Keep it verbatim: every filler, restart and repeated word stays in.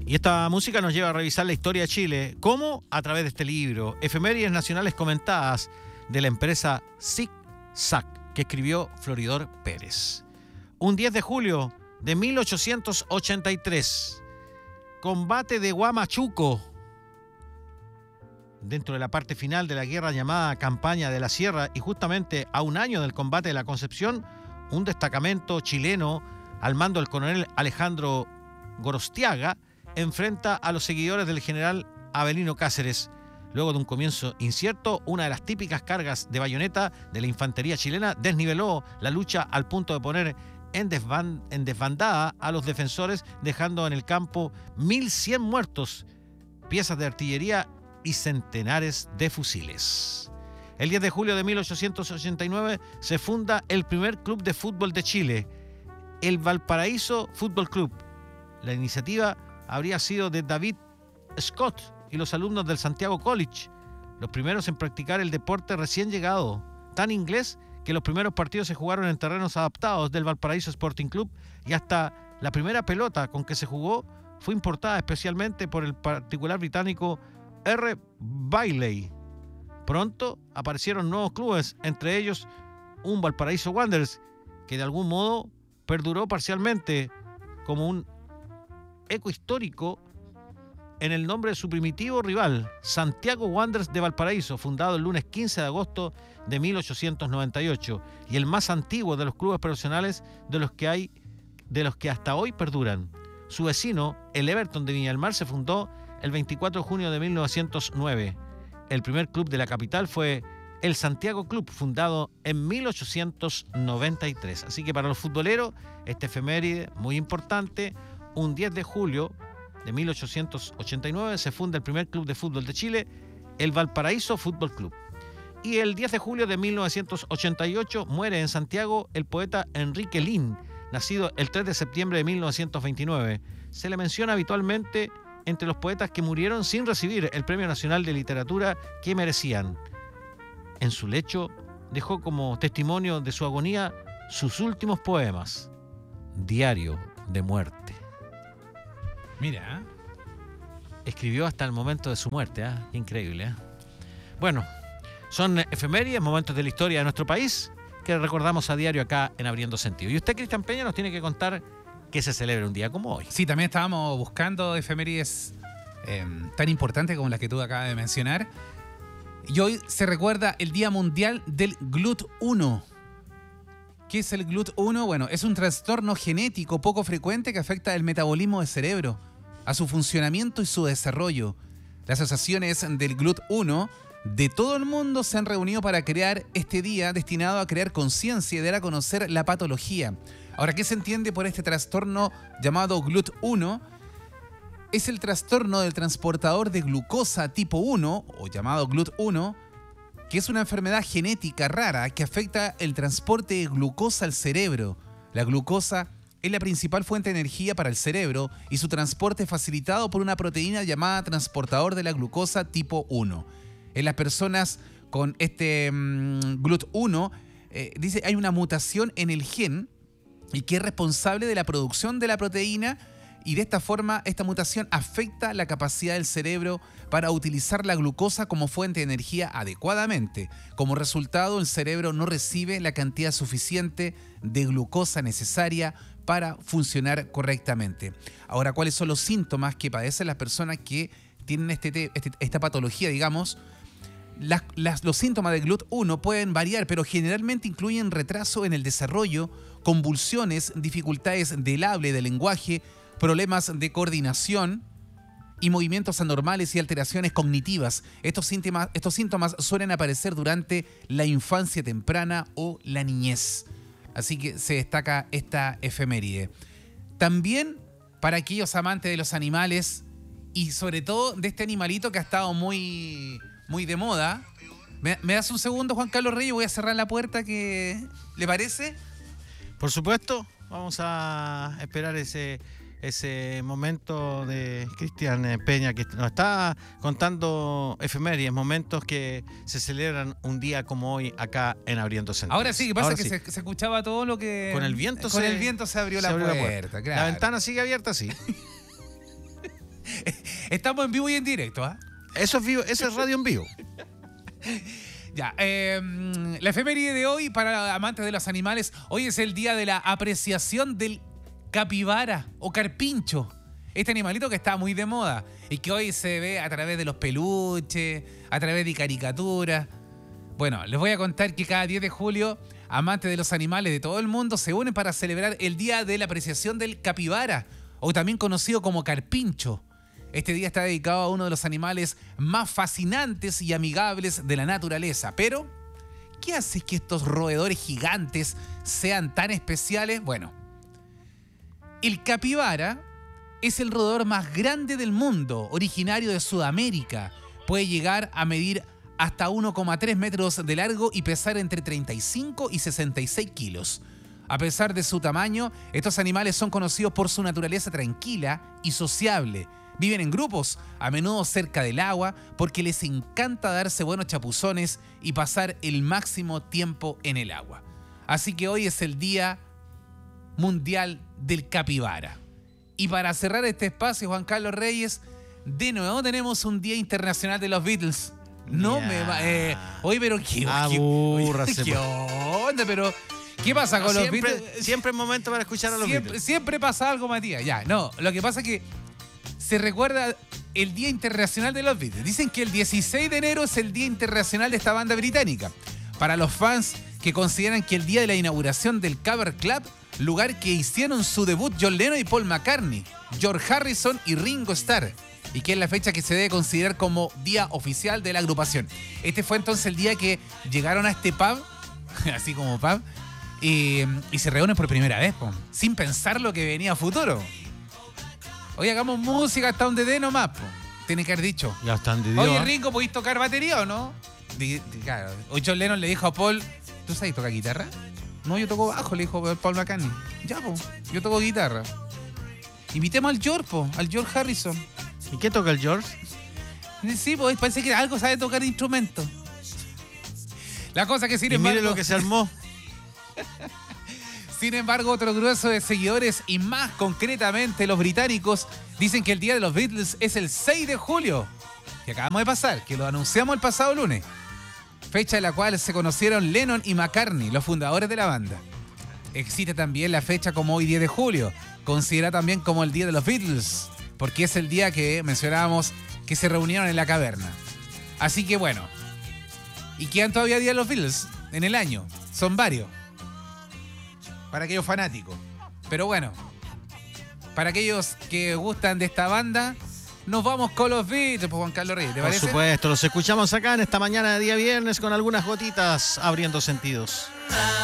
Y esta música nos lleva a revisar la historia de Chile. ¿Cómo? A través de este libro, Efemérides Nacionales Comentadas, de la empresa Zig Zag, que escribió Floridor Pérez. Un diez de julio de mil ochocientos ochenta y tres, combate de Huamachuco. Dentro de la parte final de la guerra llamada Campaña de la Sierra, y justamente a un año del combate de la Concepción, un destacamento chileno al mando del coronel Alejandro Gorostiaga enfrenta a los seguidores del general Avelino Cáceres. Luego de un comienzo incierto, una de las típicas cargas de bayoneta de la infantería chilena desniveló la lucha al punto de poner en, desband en desbandada a los defensores, dejando en el campo mil cien muertos, piezas de artillería y centenares de fusiles. El diez de julio de mil ochocientos ochenta y nueve se funda el primer club de fútbol de Chile, el Valparaíso Fútbol Club. La iniciativa habría sido de David Scott y los alumnos del Santiago College, los primeros en practicar el deporte recién llegado, tan inglés que los primeros partidos se jugaron en terrenos adaptados del Valparaíso Sporting Club, y hasta la primera pelota con que se jugó fue importada especialmente por el particular británico R. Bailey. Pronto aparecieron nuevos clubes, entre ellos un Valparaíso Wanderers, que de algún modo perduró parcialmente como un eco histórico en el nombre de su primitivo rival, Santiago Wanderers de Valparaíso, fundado el lunes quince de agosto de mil ochocientos noventa y ocho, y el más antiguo de los clubes profesionales de los que hay, de los que hasta hoy perduran. Su vecino, el Everton de Viña del Mar, se fundó el veinticuatro de junio de mil novecientos nueve. El primer club de la capital fue el Santiago Club, fundado en mil ochocientos noventa y tres. Así que para los futboleros, este efeméride muy importante. Un diez de julio de mil ochocientos ochenta y nueve se funda el primer club de fútbol de Chile, el Valparaíso Fútbol Club. Y el diez de julio de mil novecientos ochenta y ocho muere en Santiago el poeta Enrique Lin, nacido el tres de septiembre de mil novecientos veintinueve. Se le menciona habitualmente entre los poetas que murieron sin recibir el Premio Nacional de Literatura que merecían. En su lecho dejó como testimonio de su agonía sus últimos poemas, Diario de Muerte. Mira. Escribió hasta el momento de su muerte, ¿eh? Increíble, ¿eh? Bueno, son efemérides, momentos de la historia de nuestro país que recordamos a diario acá en Abriendo Sentido. Y usted, Cristian Peña, nos tiene que contar que se celebra un día como hoy. Sí, también estábamos buscando efemérides eh, tan importantes como las que tú acabas de mencionar. Y hoy se recuerda el Día Mundial del G L U T uno. ¿Qué es el G L U T uno? Bueno, es un trastorno genético poco frecuente que afecta el metabolismo del cerebro, a su funcionamiento y su desarrollo. Las asociaciones del G L U T uno de todo el mundo se han reunido para crear este día destinado a crear conciencia y dar a conocer la patología. Ahora, ¿qué se entiende por este trastorno llamado G L U T uno? Es el trastorno del transportador de glucosa tipo uno, o llamado G L U T uno, que es una enfermedad genética rara que afecta el transporte de glucosa al cerebro. La glucosa es la principal fuente de energía para el cerebro y su transporte es facilitado por una proteína llamada transportador de la glucosa tipo uno. En las personas con este mmm, G L U T uno, eh, dice, hay una mutación en el gen y que es responsable de la producción de la proteína, y de esta forma esta mutación afecta la capacidad del cerebro para utilizar la glucosa como fuente de energía adecuadamente. Como resultado, el cerebro no recibe la cantidad suficiente de glucosa necesaria para funcionar correctamente. Ahora, ¿cuáles son los síntomas que padecen las personas que tienen este, este, esta patología, digamos? Las, las, los síntomas de G L U T uno pueden variar, pero generalmente incluyen retraso en el desarrollo, convulsiones, dificultades del habla y del lenguaje, problemas de coordinación y movimientos anormales y alteraciones cognitivas. Estos síntomas, estos síntomas suelen aparecer durante la infancia temprana o la niñez. Así que se destaca esta efeméride. También para aquellos amantes de los animales y sobre todo de este animalito que ha estado muy, muy de moda. ¿Me, ¿Me das un segundo, Juan Carlos Reyes? Voy a cerrar la puerta, que ¿le parece? Por supuesto, vamos a esperar ese... ese momento de Cristian Peña, que nos está contando efemérides, momentos que se celebran un día como hoy acá en Abriendo Sentido. Ahora sí, que pasa Ahora que sí. se, se escuchaba todo lo que... Con el viento, con se, el viento se abrió, se la, abrió puerta, la puerta. Claro. La ventana sigue abierta, sí. Estamos en vivo y en directo, ¿ah? ¿eh? Eso es vivo, eso es radio en vivo. Ya, eh, la efeméride de hoy para amantes de los animales. Hoy es el día de la apreciación del capibara o carpincho. Este animalito que está muy de moda y que hoy se ve a través de los peluches, a través de caricaturas. Bueno, les voy a contar que cada diez de julio, amantes de los animales de todo el mundo se unen para celebrar el Día de la Apreciación del Capibara, o también conocido como carpincho. Este día está dedicado a uno de los animales más fascinantes y amigables de la naturaleza. Pero, ¿qué hace que estos roedores gigantes sean tan especiales? Bueno, el capibara es el roedor más grande del mundo, originario de Sudamérica. Puede llegar a medir hasta uno coma tres metros de largo y pesar entre treinta y cinco y sesenta y seis kilos. A pesar de su tamaño, estos animales son conocidos por su naturaleza tranquila y sociable. Viven en grupos, a menudo cerca del agua, porque les encanta darse buenos chapuzones y pasar el máximo tiempo en el agua. Así que hoy es el Día Mundial del Capibara. Y para cerrar este espacio, Juan Carlos Reyes, de nuevo tenemos un Día Internacional de los Beatles. No Ya. me va... Eh, oye, pero qué... Abúrrase, ¿Qué, qué po. onda? Pero... ¿Qué pasa con los siempre, Beatles? siempre es momento para escuchar a los Siempre, Beatles. siempre pasa algo, Matías. Ya, no. Lo que pasa es que se recuerda el Día Internacional de los Beatles. Dicen que el dieciséis de enero es el Día Internacional de esta banda británica. Para los fans que consideran que el día de la inauguración del Cavern Club, lugar que hicieron su debut John Lennon y Paul McCartney, George Harrison y Ringo Starr, y que es la fecha que se debe considerar como día oficial de la agrupación. Este fue entonces el día que llegaron a este pub, así como pub, y, y se reúnen por primera vez, po, sin pensar lo que venía a futuro. Hoy hagamos música hasta donde dé nomás, po. Tiene que haber dicho. Ya están de Dios. Oye, Ringo, ¿podéis tocar batería o no? Di- di- claro. Hoy John Lennon le dijo a Paul, ¿tú sabes tocar guitarra? No, yo toco bajo, le dijo Paul McCartney. Ya, po, yo toco guitarra. Invitemos al George, po, al George Harrison. ¿Y qué toca el George? Sí, pues parece que algo sabe tocar instrumento. La cosa que sin Y embargo... mire lo que se armó. Sin embargo, otro grueso de seguidores, y más concretamente los británicos, dicen que el Día de los Beatles es el seis de julio, que acabamos de pasar, que lo anunciamos el pasado lunes, fecha en la cual se conocieron Lennon y McCartney, los fundadores de la banda. Existe también la fecha como hoy diez de julio, considerada también como el Día de los Beatles, porque es el día que mencionábamos que se reunieron en la caverna. Así que bueno, y quedan todavía días de los Beatles en el año, son varios. Para aquellos fanáticos. Pero bueno, para aquellos que gustan de esta banda, nos vamos con los Beatles, pues, Juan Carlos Reyes, ¿te Por parece? supuesto, los escuchamos acá en esta mañana de día viernes con algunas gotitas abriendo sentidos.